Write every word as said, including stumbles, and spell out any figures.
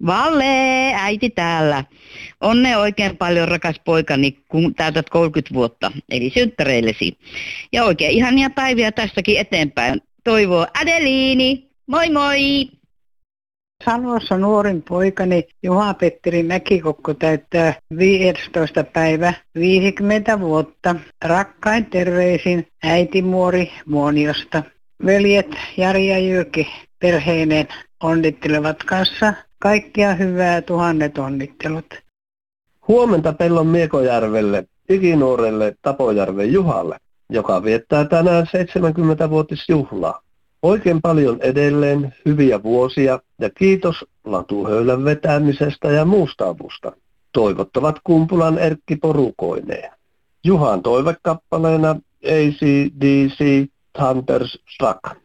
Valle, äiti täällä. Onnea oikein paljon, rakas poikani, kun täytät kolmekymmentä vuotta, eli synttäreillesi. Ja oikein ihania päiviä tästäkin eteenpäin. Toivoo Adeliini. Moi moi! Salossa nuorin poikani Juha-Petteri Mäkikokko täyttää viidestoista päivä viisikymmentä vuotta. Rakkain terveisin äiti Muori Muoniosta. Veljet Jari ja Jyrki perheineen onnittelevat kanssa. Kaikkia hyvää, tuhannet onnittelut. Huomenta Pellon Miekojärvelle, ikinuorelle Tapojärven Juhalle, joka viettää tänään seitsemänkymmenvuotisjuhlaa. Oikein paljon edelleen hyviä vuosia ja kiitos latuhöylän vetämisestä ja muusta avusta. Toivottavat Kumpulan Erkki porukoineen. Juhan toivekappaleena A C D C Thunderstruck.